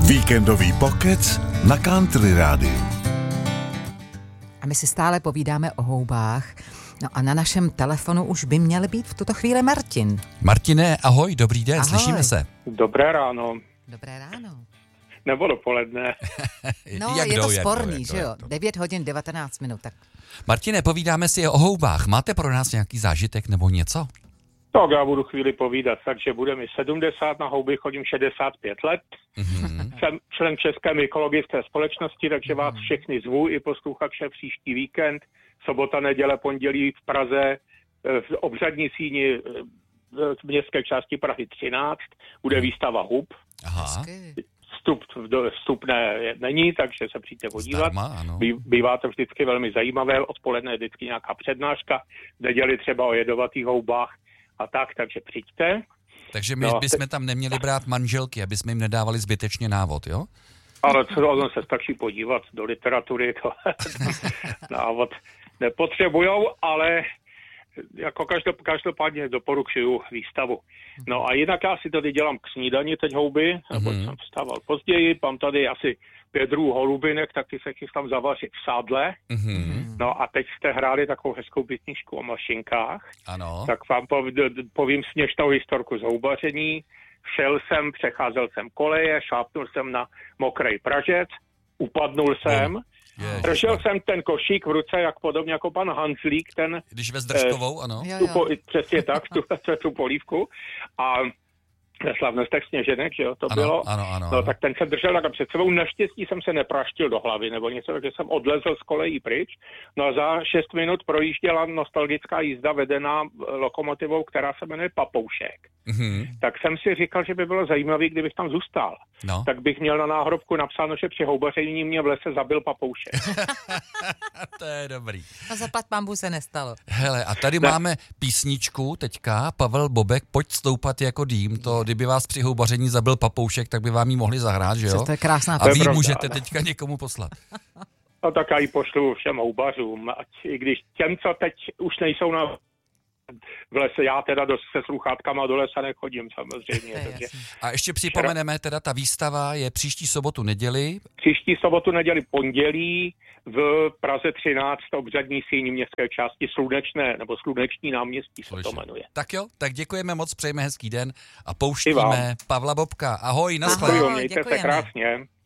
Víkendový pokec na Country Rádiu. A my si stále povídáme o houbách. No a na našem telefonu už by měl být v tuto chvíli Martin. Martine, ahoj, dobrý den, Ahoj. Slyšíme se. Dobré ráno. Dobré ráno. Nebo dopoledne. No, je to sporný, že jo? 9 hodin 19 minut. Tak. Martine, povídáme si o houbách. Máte pro nás nějaký zážitek nebo něco? Tak já budu chvíli povídat, takže bude mi 70, na houby chodím 65 let. Jsem člen České mykologické společnosti, takže vás všechny zvu i posluchače příští víkend. Sobota, neděle, pondělí v Praze, v obřadní síni v městské části Prahy 13, bude výstava hub. Aha. Vstupné není, takže se přijďte podívat. Zdarma, ano. Bývá to vždycky velmi zajímavé, odpoledne je vždycky nějaká přednáška, v neděli třeba o jedovatých houbách a tak, takže přijďte. Takže my bychom tam neměli brát manželky, aby jsme jim nedávali zbytečně návod, jo? Ale co se stačí podívat do literatury, to návod nepotřebujou, ale jako každopádně doporučuju výstavu. No a jinak já si tady dělám k snídani teď houby, nebo jsem vstával později, mám tady asi 5 druhů holubinek, tak ty se chystám zavařit v sádle. No a teď jste hráli takovou hezkou písničku o mašinkách. Ano. Tak vám povím směšnou historku z houbaření. Přecházel jsem koleje, šlápnul jsem na mokrý pražec, upadnul jsem, držel jsem ten košík v ruce, jak podobně jako pan Hanzlík, ten... Když ve Zdržkovou, ano. Přesně tak, tu polívku. A ve slavnostech Sněženek, že jo, to bylo. Ano. No tak ten jsem držel takhle před sebou. Naštěstí jsem se nepraštil do hlavy nebo něco, takže jsem odlezl z kolejí pryč. No a za 6 minut projížděla nostalgická jízda vedená lokomotivou, která se jmenuje Papoušek. Tak jsem si říkal, že by bylo zajímavé, kdybych tam zůstal. No. Tak bych měl na náhrobku napsáno, že při houbaření mě v lese zabil papoušek. To je dobrý. A zaplať pambu se nestalo. Hele, a tady máme písničku teďka, Pavel Bobek, Pojď stoupat jako dým. To, kdyby vás při houbaření zabil papoušek, tak by vám ji mohli zahrát, že jo? To je krásná. A vy můžete teďka někomu poslat. No tak já ji pošlu všem houbařům, i když těm, co teď už nejsou v lese, já teda se sluchátkama do lesa nechodím samozřejmě. Takže... A ještě připomeneme, teda ta výstava je příští sobotu, neděli. Příští sobotu, neděli, pondělí v Praze 13, obřadní síni městské části Sluneční náměstí se to jmenuje. Tak jo, tak děkujeme moc, přejeme hezký den a pouštíme Pavla Bobka. Ahoj, naschle. Mějte se krásně.